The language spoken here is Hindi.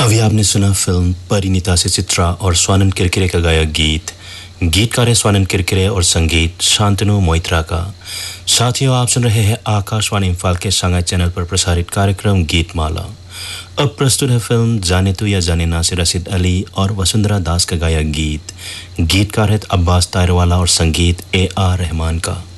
अभी आपने सुना फिल्म परिणीता से चित्रा और स्वानंद किरकिरे का गाया गीत। गीतकार है स्वानंद किरकिरे और संगीत शांतनु मोइत्रा का। साथियों, आप सुन रहे हैं आकाशवाणी इम्फाल के सांगाई चैनल पर प्रसारित कार्यक्रम गीतमाला। अब प्रस्तुत है फिल्म जाने तू या जाने ना से रशीद अली और वसुंधरा दास का गाया गीत। गीतकार है अब्बास तायरवाला और संगीत AR रहमान का।